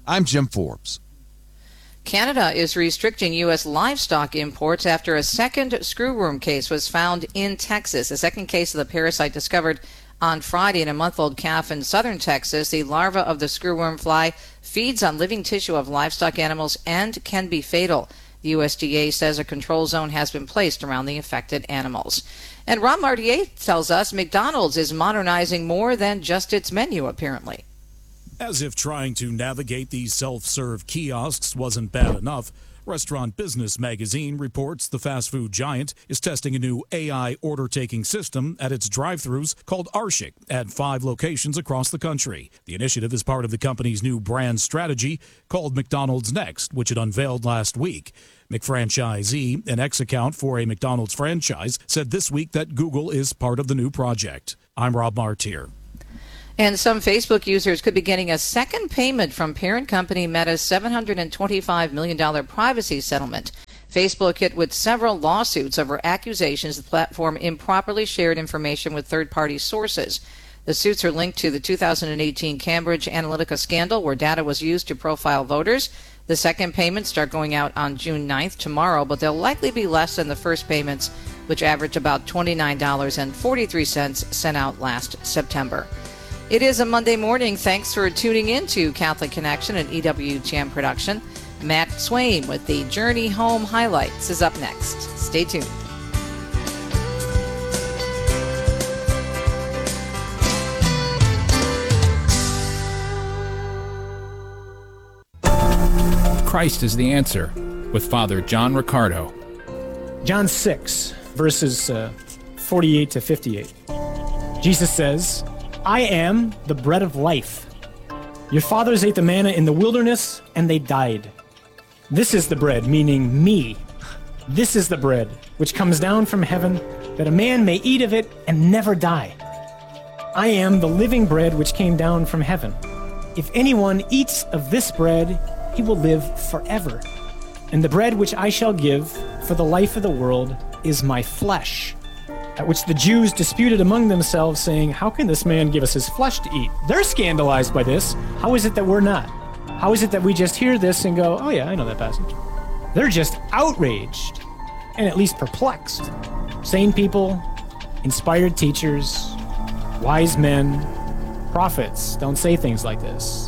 I'm Jim Forbes. Canada is restricting U S livestock imports after a second screwworm case was found in Texas. A second case of the parasite discovered on Friday in a month-old calf in southern Texas. The larva of the screwworm fly feeds on living tissue of livestock animals and can be fatal. The U S D A says a control zone has been placed around the affected animals. And Ron Martier tells us McDonald's is modernizing more than just its menu, apparently. As if trying to navigate these self-serve kiosks wasn't bad enough, Restaurant Business Magazine reports the fast food giant is testing a new A I order-taking system at its drive-thrus called Arshik at five locations across the country. The initiative is part of the company's new brand strategy called McDonald's Next, which it unveiled last week. McFranchisee, an ex-account for a McDonald's franchise, said this week that Google is part of the new project. I'm Rob Martier. And some Facebook users could be getting a second payment from parent company Meta's seven hundred twenty-five million dollars privacy settlement. Facebook hit with several lawsuits over accusations the platform improperly shared information with third-party sources. The suits are linked to the two thousand eighteen Cambridge Analytica scandal, where data was used to profile voters. The second payments start going out on June ninth, tomorrow, but they'll likely be less than the first payments, which averaged about twenty-nine dollars and forty-three cents sent out last September. It is a Monday morning. Thanks for tuning in to Catholic Connection, an E W T M production. Matt Swain with the Journey Home highlights is up next. Stay tuned. Christ is the answer with Father John Riccardo. John six, verses uh, forty-eight to fifty-eight. Jesus says, I am the bread of life. Your fathers ate the manna in the wilderness, and they died. This is the bread, meaning me. This is the bread which comes down from heaven, that a man may eat of it and never die. I am the living bread which came down from heaven. If anyone eats of this bread, he will live forever. And the bread which I shall give for the life of the world is my flesh. At which the Jews disputed among themselves, saying, how can this man give us his flesh to eat? They're scandalized by this. How is it that we're not? How is it that we just hear this and go, oh yeah, I know that passage? They're just outraged and at least perplexed. Sane people, inspired teachers, wise men, prophets don't say things like this.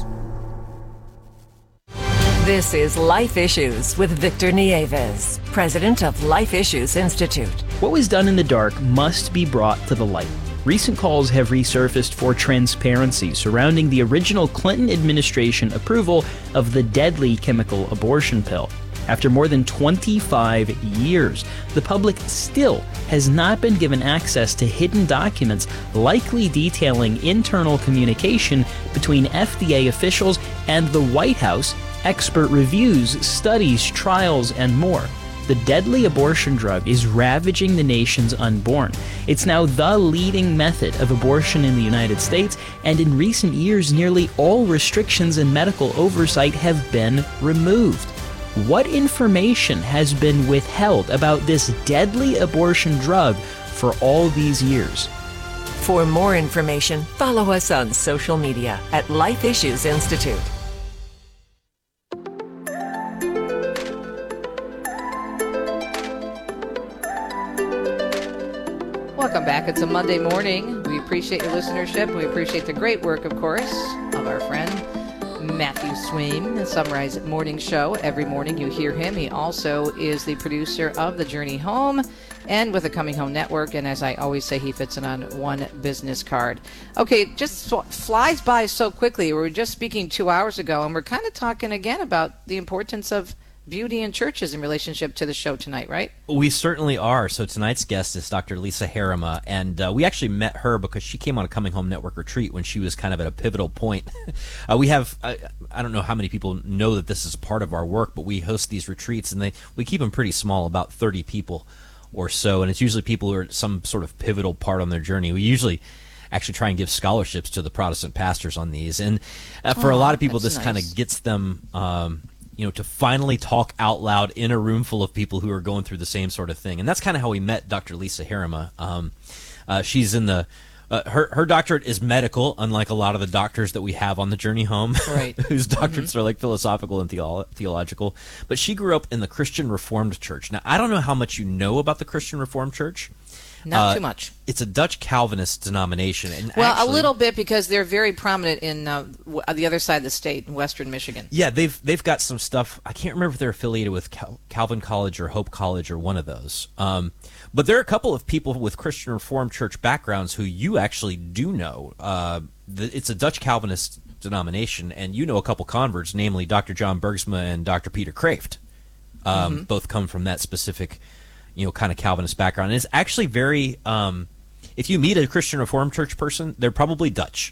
This is Life Issues with Victor Nieves, president of Life Issues Institute. What was done in the dark must be brought to the light. Recent calls have resurfaced for transparency surrounding the original Clinton administration approval of the deadly chemical abortion pill. After more than twenty-five years, the public still has not been given access to hidden documents likely detailing internal communication between F D A officials and the White House, expert reviews, studies, trials, and more. The deadly abortion drug is ravaging the nation's unborn. It's now the leading method of abortion in the United States, and in recent years, nearly all restrictions and medical oversight have been removed. What information has been withheld about this deadly abortion drug for all these years? For more information, follow us on social media at Life Issues Institute. Welcome back. It's a Monday morning. We appreciate your listenership. We appreciate the great work, of course, of our friend Matthew Swain, the Sunrise Morning Show. Every morning you hear him. He also is the producer of The Journey Home and with the Coming Home Network. And as I always say, he fits it on one business card. Okay, just flies by so quickly. We were just speaking two hours ago, and we're kind of talking again about the importance of beauty in churches in relationship to the show tonight, right? We certainly are. So tonight's guest is Doctor Lisa Harima, and uh, we actually met her because she came on a Coming Home Network retreat when she was kind of at a pivotal point. uh, we have, uh, I don't know how many people know that this is part of our work, but we host these retreats, and they we keep them pretty small, about thirty people or so, and it's usually people who are at some sort of pivotal part on their journey. We usually actually try and give scholarships to the Protestant pastors on these, and uh, for oh, a lot of people, this nice. kind of gets them... Um, you know, to finally talk out loud in a room full of people who are going through the same sort of thing. And that's kind of how we met Doctor Lisa Harima. Um, uh, she's in the Uh, her her doctorate is medical, unlike a lot of the doctors that we have on the journey home, right. whose doctorates mm-hmm. are like philosophical and theolo- theological. But she grew up in the Christian Reformed Church. Now, I don't know how much you know about the Christian Reformed Church. Not uh, too much. It's a Dutch Calvinist denomination. And well, actually, a little bit, because they're very prominent in uh, w- the other side of the state, in western Michigan. Yeah, they've they've got some stuff. I can't remember if they're affiliated with Cal- Calvin College or Hope College or one of those. Um, but there are a couple of people with Christian Reformed Church backgrounds who you actually do know. Uh, the, it's a Dutch Calvinist denomination, and you know a couple converts, namely Doctor John Bergsma and Doctor Peter Kraft. Um, mm-hmm. Both come from that specific, you know, kind of Calvinist background. And it's actually very, um, if you meet a Christian Reformed Church person, they're probably Dutch.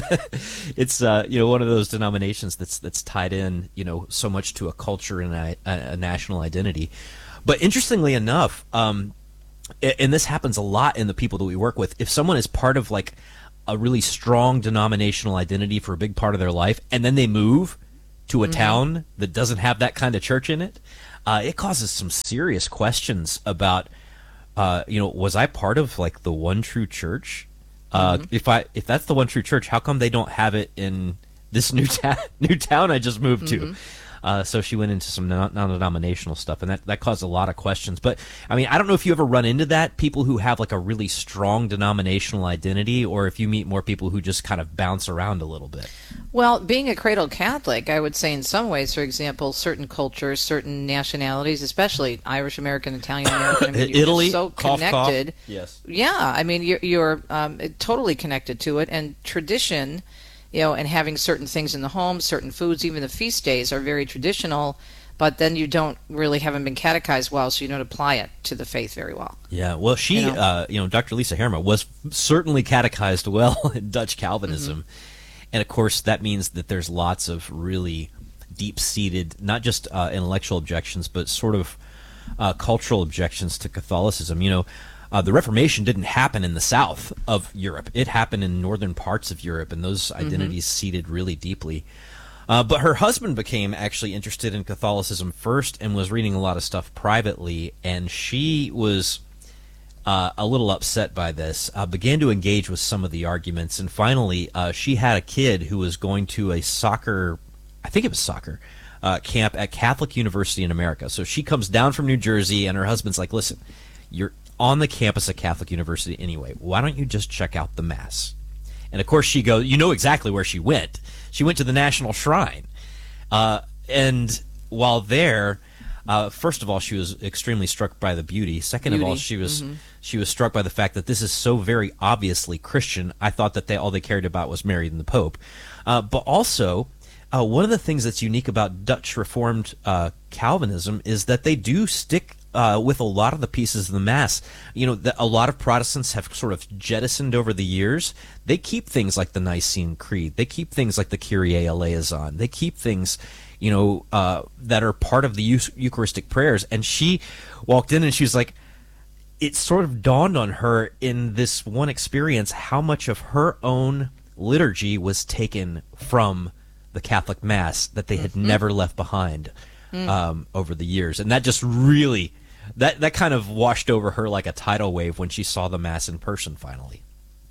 It's, uh, you know, one of those denominations that's that's tied in, you know, so much to a culture and a, a national identity. But interestingly enough, um, and this happens a lot in the people that we work with, if someone is part of like a really strong denominational identity for a big part of their life, and then they move to a mm-hmm. town that doesn't have that kind of church in it, Uh, it causes some serious questions about, uh, you know, was I part of like the one true church? Uh, mm-hmm. If I if that's the one true church, how come they don't have it in this new town new town I just moved mm-hmm. to? Uh, so she went into some non- non-denominational stuff, and that, that caused a lot of questions. But, I mean, I don't know if you ever run into that, people who have like a really strong denominational identity, or if you meet more people who just kind of bounce around a little bit. Well, being a cradle Catholic, I would say in some ways, for example, certain cultures, certain nationalities, especially Irish American, Italian American, I mean, you're Italy, so cough, connected. Cough. Yes. Yeah, I mean, you're, you're um, totally connected to it, and tradition, you know, and having certain things in the home, certain foods, even the feast days are very traditional, but then you don't really haven't been catechized well, so you don't apply it to the faith very well. Yeah, well, she, you know, uh, you know Doctor Lisa Herma was certainly catechized well in Dutch Calvinism, mm-hmm. and of course that means that there's lots of really deep-seated, not just uh, intellectual objections, but sort of uh, cultural objections to Catholicism. You know, Uh, the Reformation didn't happen in the south of Europe. It happened in northern parts of Europe, and those identities mm-hmm. seated really deeply. Uh, but her husband became actually interested in Catholicism first and was reading a lot of stuff privately, and she was uh, a little upset by this, uh, began to engage with some of the arguments, and finally uh, she had a kid who was going to a soccer, I think it was soccer, uh, camp at Catholic University in America. So she comes down from New Jersey, and her husband's like, listen, you're on the campus of Catholic University anyway, why don't you just check out the Mass? And of course she goes, you know exactly where she went. She went to the National Shrine. Uh, and while there, uh, first of all, she was extremely struck by the beauty. Second beauty. of all, she was mm-hmm. she was struck by the fact that this is so very obviously Christian. I thought that they all they cared about was Mary and the Pope. Uh, but also, uh, one of the things that's unique about Dutch Reformed uh, Calvinism is that they do stick Uh, with a lot of the pieces of the Mass. You know, the, a lot of Protestants have sort of jettisoned over the years. They keep things like the Nicene Creed. They keep things like the Kyrie eleison. They keep things, you know, uh, that are part of the Eucharistic prayers. And she walked in and she was like, it sort of dawned on her in this one experience how much of her own liturgy was taken from the Catholic Mass that they had mm-hmm. never left behind mm. um, over the years. And that just really... That that kind of washed over her like a tidal wave when she saw the Mass in person finally.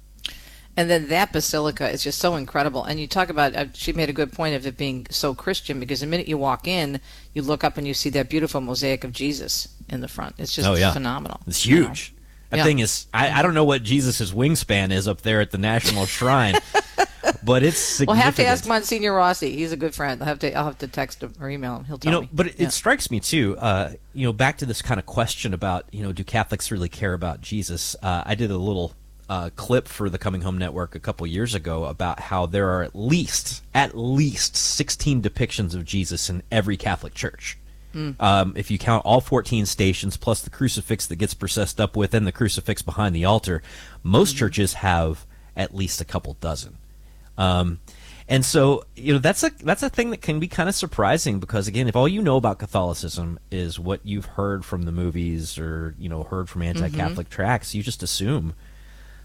And then that basilica is just so incredible. And you talk about, uh, she made a good point of it being so Christian, because the minute you walk in, you look up and you see that beautiful mosaic of Jesus in the front. It's just oh, yeah. phenomenal. It's huge. You know? That yeah. thing is, I, I don't know what Jesus' wingspan is up there at the National Shrine, but it's significant. We'll have to ask Monsignor Rossi. He's a good friend. I'll have to, I'll have to text him or email him. He'll tell you know, me. But it, yeah. it strikes me, too, uh, you know, back to this kind of question about, you know, do Catholics really care about Jesus? Uh, I did a little uh, clip for the Coming Home Network a couple years ago about how there are at least, at least sixteen depictions of Jesus in every Catholic church. Mm. Um, if you count all fourteen stations plus the crucifix that gets processed up with and the crucifix behind the altar, most mm-hmm. churches have at least a couple dozen. Um, and so, you know, that's a that's a thing that can be kind of surprising because, again, if all you know about Catholicism is what you've heard from the movies or, you know, heard from anti-Catholic mm-hmm. tracts, you just assume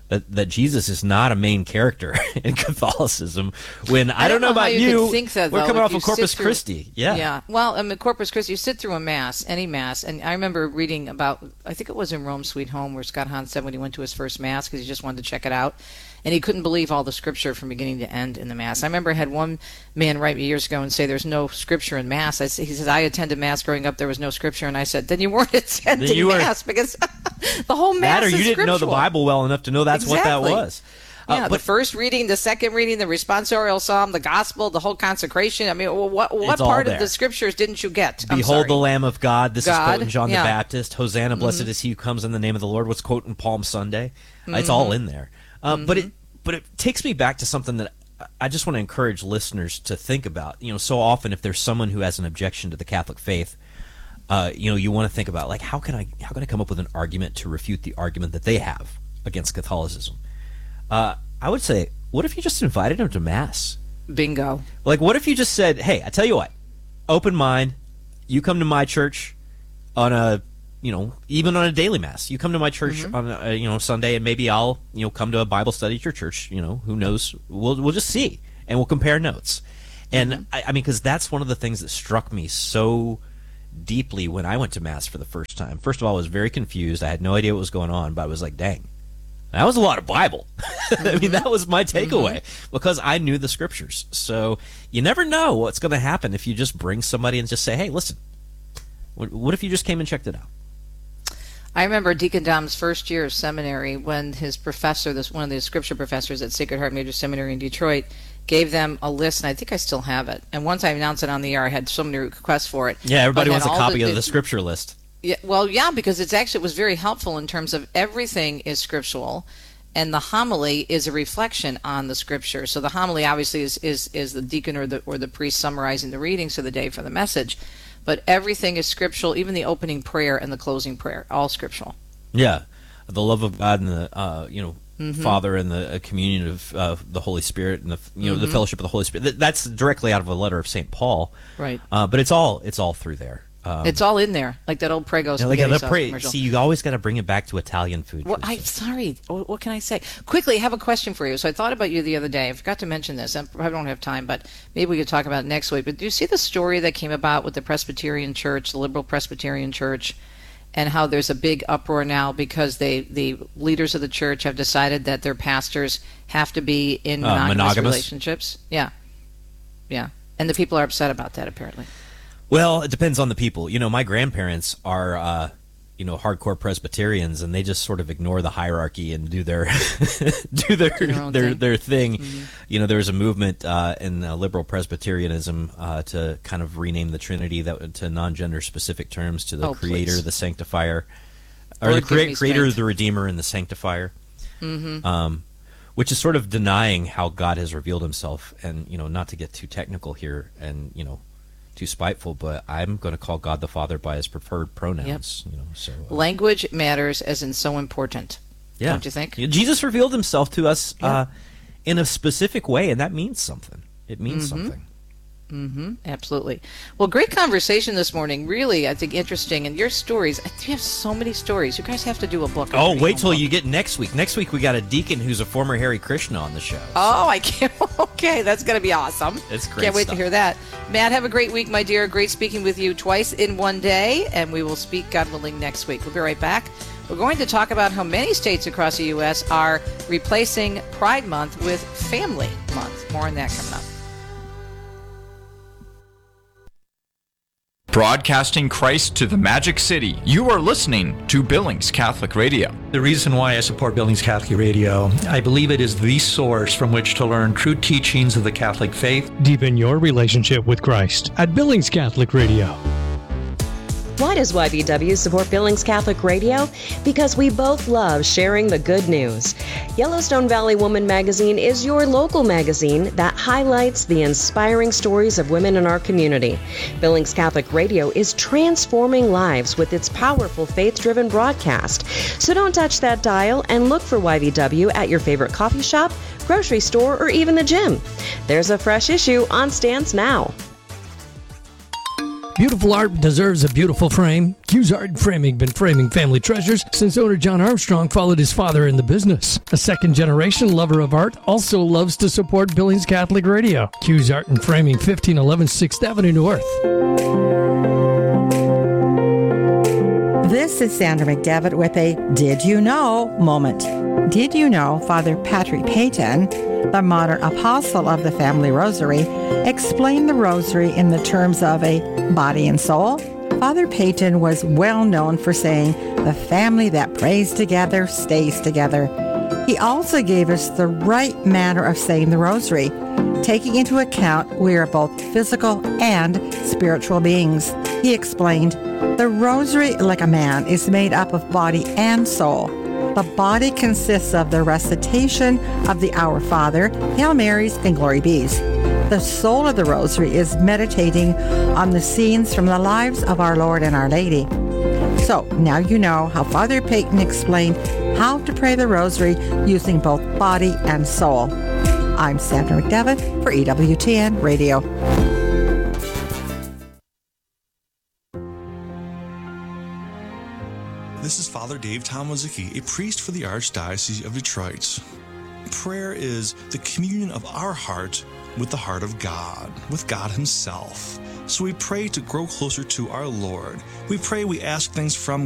that, that Jesus is not a main character in Catholicism. When I, I don't know, how about you, you, could think that, we're though, coming if off you of Corpus sit through- Christi. Yeah. Yeah. Well, I mean, Corpus Christi, you sit through a mass, any mass, and I remember reading about, I think it was in Rome Sweet Home, where Scott Hahn said when he went to his first mass because he just wanted to check it out, and he couldn't believe all the scripture from beginning to end in the mass. I remember I had one man write me years ago and say there's no scripture in mass. I, he says, I attended mass growing up, there was no scripture, and I said, then you weren't attending you were- mass because the whole mass That or you is didn't know the scriptural. Bible well enough to know that's Exactly. what that was. Uh, Yeah, but the first reading, the second reading, the responsorial psalm, the gospel, the whole consecration. I mean, what what It's all part of there. the scriptures didn't you get? I'm Behold sorry. the Lamb of God. This God, is quoting John yeah. the Baptist. Hosanna, blessed Mhm. is he who comes in the name of the Lord. What's quoting Palm Sunday? Uh, It's all Mhm. in there. Uh, But it but it takes me back to something that I just want to encourage listeners to think about. You know, so often if there's someone who has an objection to the Catholic faith, uh, you know, you want to think about like how can I how can I come up with an argument to refute the argument that they have against Catholicism? Uh, I would say, what if you just invited them to Mass? Bingo. Like, what if you just said, hey, I tell you what, open mind, you come to my church on a, you know, even on a daily Mass. You come to my church Mm-hmm. on a, you know, Sunday, and maybe I'll, you know, come to a Bible study at your church, you know, who knows? We'll, we'll just see, and we'll compare notes. And, Mm-hmm. I, I mean, because that's one of the things that struck me so deeply when I went to Mass for the first time. First of all, I was very confused. I had no idea what was going on, but I was like, dang. That was a lot of Bible. I mean, that was my takeaway because I knew the scriptures. So you never know what's going to happen if you just bring somebody and just say, hey, listen, what, what if you just came and checked it out? I remember Deacon Dom's first year of seminary when his professor, this one of the scripture professors at Sacred Heart Major Seminary in Detroit, gave them a list, and I think I still have it. And once I announced it on the air, I had so many requests for it. Yeah, everybody But wants a had all copy of the scripture list. Yeah, well, yeah, because it's actually it was very helpful in terms of everything is scriptural, and the homily is a reflection on the scripture. So the homily obviously is is, is the deacon or the or the priest summarizing the readings of the day for the message, but everything is scriptural, even the opening prayer and the closing prayer, all scriptural. Yeah, the love of God and the uh, you know Mhm. Father and the uh, communion of uh, the Holy Spirit and the you know the Mhm. fellowship of the Holy Spirit. Th- That's directly out of a letter of Saint Paul. Right. Uh, but it's all it's all through there. Um, It's all in there, like that old Prego yeah, like spaghetti the sauce pra- commercial. See, you always got to bring it back to Italian food. Well, I'm sorry. What what can I say? Quickly, I have a question for you. So I thought about you the other day. I forgot to mention this. I probably don't have time, but maybe we could talk about it next week. But do you see the story that came about with the Presbyterian Church, the liberal Presbyterian Church, and how there's a big uproar now because they the leaders of the church have decided that their pastors have to be in Uh, monogamous, monogamous? relationships? Yeah. Yeah. And the people are upset about that, apparently. Well, it depends on the people. You know, my grandparents are, uh, you know, hardcore Presbyterians, and they just sort of ignore the hierarchy and do their do their Do their own their thing. their thing. Mhm. You know, there was a movement uh, in uh, liberal Presbyterianism uh, to kind of rename the Trinity that to non-gender specific terms to the Oh, Creator, please. the Sanctifier, or Lord, the give crea- me Creator, strength. the Redeemer, and the Sanctifier. Mhm. Um, which is sort of denying how God has revealed Himself, and you know, not to get too technical here, and you know. Too spiteful, but I'm going to call God the Father by His preferred pronouns. You know, so uh, Language matters as in so important. yeah, Don't you think? Yeah, Jesus revealed Himself to us uh, in a specific way, and that means something. It means Mhm. something. Mm-hmm. Absolutely. Well, great conversation this morning. Really, I think interesting. And your stories, you have so many stories. You guys have to do a book. Oh, wait till you get next week. Next week we got a deacon who's a former Hare Krishna on the show. Oh, I can't. Okay, that's going to be awesome. It's great Can't wait stuff. to hear that. Matt, have a great week, my dear. Great speaking with you twice in one day. And we will speak, God willing, next week. We'll be right back. We're going to talk about how many states across the U S are replacing Pride Month with Family Month. More on that coming up. Broadcasting Christ to the Magic City, you are listening to Billings Catholic Radio. The reason why I support Billings Catholic Radio, I believe it is the source from which to learn true teachings of the Catholic faith. Deepen your relationship with Christ at Billings Catholic Radio. Why does Y B W support Billings Catholic Radio? Because we both love sharing the good news. Yellowstone Valley Woman Magazine is your local magazine that highlights the inspiring stories of women in our community. Billings Catholic Radio is transforming lives with its powerful faith-driven broadcast. So don't touch that dial and look for Y B W at your favorite coffee shop, grocery store, or even the gym. There's a fresh issue on stands now. Beautiful art deserves a beautiful frame. Q's Art and Framing been framing family treasures since owner John Armstrong followed his father in the business. A second-generation lover of art also loves to support Billings Catholic Radio. Q's Art and Framing, fifteen eleven sixth Avenue North. This is Sandra McDevitt with a Did You Know moment. Did you know Father Patrick Peyton, the modern apostle of the Family Rosary, explained the Rosary in the terms of a body and soul? Father Peyton was well known for saying, "The family that prays together stays together." He also gave us the right manner of saying the Rosary, taking into account we are both physical and spiritual beings. He explained, "The Rosary, like a man, is made up of body and soul. The body consists of the recitation of the Our Father, Hail Marys, and Glory Bees. The soul of the Rosary is meditating on the scenes from the lives of our Lord and Our Lady." So now you know how Father Peyton explained how to pray the Rosary using both body and soul. I'm Sandra McDevitt for E W T N Radio. This is Father Dave Tomaszewski, a priest for the Archdiocese of Detroit. Prayer is the communion of our heart with the heart of God, with God Himself. So we pray to grow closer to our Lord. We pray, we ask things from